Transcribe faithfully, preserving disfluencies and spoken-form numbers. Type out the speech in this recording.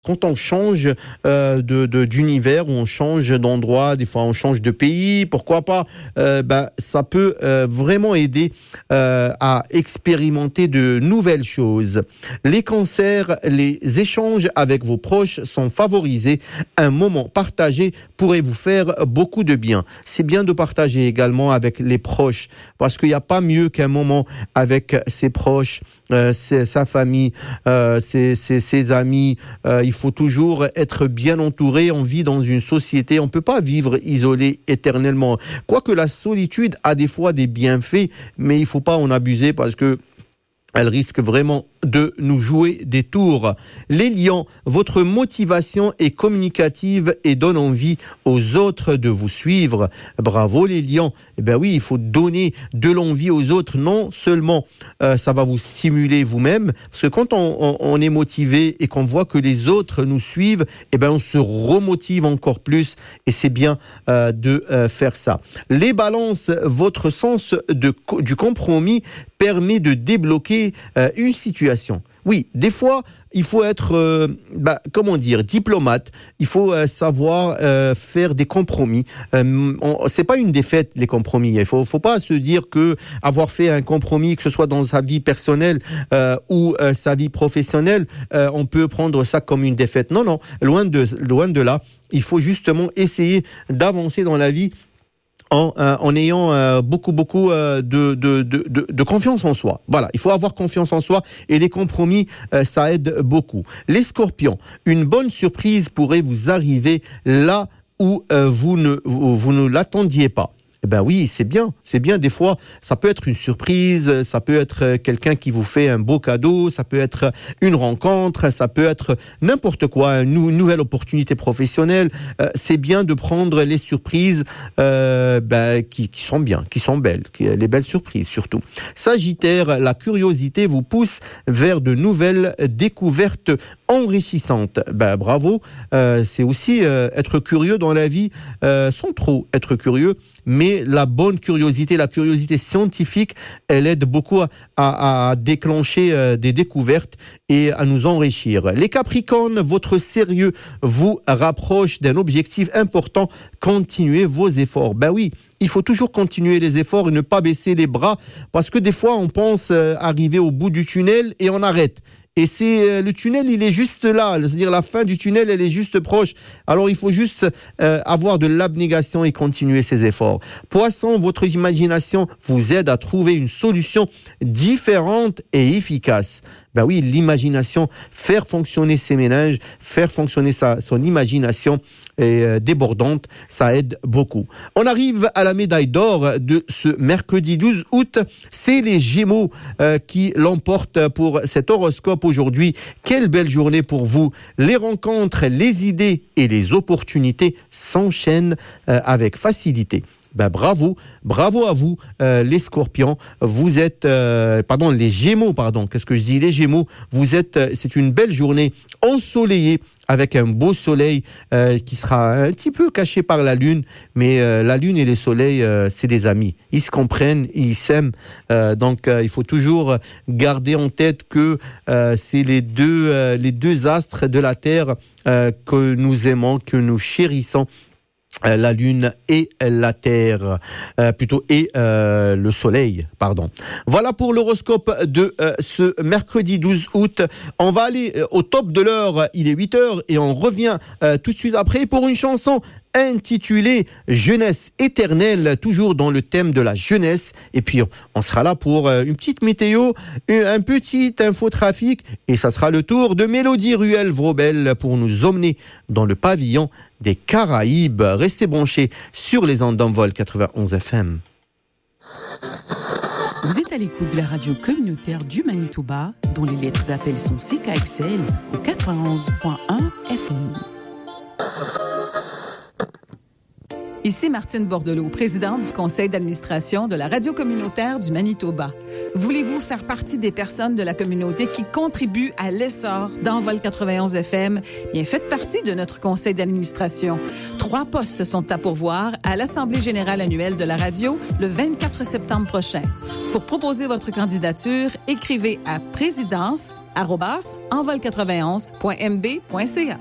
Quand on change euh, de, de, d'univers, ou on change d'endroit, des fois on change de pays, pourquoi pas, euh, ben, ça peut euh, vraiment aider euh, à expérimenter de nouvelles choses. Les cancers, les échanges avec vos proches sont favorisés. Un moment partagé pourrait vous faire beaucoup de bien. C'est bien de partager également avec les proches, parce qu'il n'y a pas mieux qu'un moment avec ses proches, euh, ses, sa famille, euh, ses, ses, ses amis. Euh, il faut toujours être bien entouré. On vit dans une société, on ne peut pas vivre isolé éternellement. Quoique la solitude a des fois des bienfaits, mais il ne faut pas en abuser parce que elle risque vraiment de nous jouer des tours. Les lions, votre motivation est communicative et donne envie aux autres de vous suivre. Bravo les lions. Eh bien oui, il faut donner de l'envie aux autres. Non seulement euh, ça va vous stimuler vous-même, parce que quand on, on, on est motivé et qu'on voit que les autres nous suivent, eh bien on se remotive encore plus et c'est bien euh, de euh, faire ça. Les balances, votre sens de, du compromis permet de débloquer euh, une situation. Oui, des fois, il faut être, euh, bah, comment dire, diplomate. Il faut euh, savoir euh, faire des compromis. Euh, on, c'est pas une défaite, les compromis. Il faut, faut pas se dire que avoir fait un compromis, que ce soit dans sa vie personnelle euh, ou euh, sa vie professionnelle, euh, on peut prendre ça comme une défaite. Non, non, loin de, loin de là. Il faut justement essayer d'avancer dans la vie En, euh, en ayant euh, beaucoup beaucoup euh, de, de, de, de, de confiance en soi. Voilà, il faut avoir confiance en soi et les compromis, euh, ça aide beaucoup. Les scorpions, une bonne surprise pourrait vous arriver là où euh, vous ne vous, vous ne l'attendiez pas. Eh ben oui, c'est bien, c'est bien. Des fois, ça peut être une surprise, ça peut être quelqu'un qui vous fait un beau cadeau, ça peut être une rencontre, ça peut être n'importe quoi, une nouvelle opportunité professionnelle. Euh, c'est bien de prendre les surprises euh, ben, qui, qui sont bien, qui sont belles, qui, les belles surprises surtout. Sagittaire, la curiosité vous pousse vers de nouvelles découvertes enrichissantes. Ben bravo, euh, c'est aussi euh, être curieux dans la vie, euh, sans trop être curieux, mais la bonne curiosité, la curiosité scientifique, elle aide beaucoup à, à, à déclencher euh, des découvertes et à nous enrichir. Les Capricornes, votre sérieux vous rapproche d'un objectif important. Continuez vos efforts. Ben oui, il faut toujours continuer les efforts et ne pas baisser les bras, parce que des fois, on pense euh, arriver au bout du tunnel et on arrête. Et c'est euh, le tunnel, il est juste là, c'est-à-dire la fin du tunnel, elle est juste proche. Alors il faut juste euh, avoir de l'abnégation et continuer ses efforts. Poisson, votre imagination vous aide à trouver une solution différente et efficace. Ben oui, l'imagination, faire fonctionner ses méninges, faire fonctionner sa, son imagination est euh, débordante, ça aide beaucoup. On arrive à la médaille d'or de ce mercredi douze août. C'est les Gémeaux euh, qui l'emportent pour cet horoscope aujourd'hui. Quelle belle journée pour vous. Les rencontres, les idées et les opportunités s'enchaînent euh, avec facilité. Ben bravo, bravo à vous, euh, les Scorpions. Vous êtes, euh, pardon, les Gémeaux, pardon. Qu'est-ce que je dis, les Gémeaux. Vous êtes, euh, c'est une belle journée ensoleillée avec un beau soleil euh, qui sera un petit peu caché par la lune, mais euh, la lune et les soleils, euh, c'est des amis. Ils se comprennent, ils s'aiment. Euh, donc, euh, il faut toujours garder en tête que euh, c'est les deux, euh, les deux astres de la Terre euh, que nous aimons, que nous chérissons. La Lune et la Terre, euh, plutôt et euh, le Soleil, pardon. Voilà pour l'horoscope de euh, ce mercredi douze août. On va aller euh, au top de l'heure, il est huit heures et on revient euh, tout de suite après pour une chanson intitulée Jeunesse éternelle, toujours dans le thème de la jeunesse. Et puis on sera là pour euh, une petite météo, un petit infotrafic et ça sera le tour de Mélodie Ruel-Vrobel pour nous emmener dans le pavillon des Caraïbes. Restez branchés sur les ondes d'Envol quatre-vingt-onze F M. Vous êtes à l'écoute de la radio communautaire du Manitoba, dont les lettres d'appel sont C K X L au quatre-vingt-onze point un F M. Ici Martine Bordelot, présidente du conseil d'administration de la radio communautaire du Manitoba. Voulez-vous faire partie des personnes de la communauté qui contribuent à l'essor d'Envol quatre-vingt-onze F M? Bien, faites partie de notre conseil d'administration. Trois postes sont à pourvoir à l'Assemblée générale annuelle de la radio le vingt-quatre septembre prochain. Pour proposer votre candidature, écrivez à présidence arobase envol quatre-vingt-onze point m b point c a.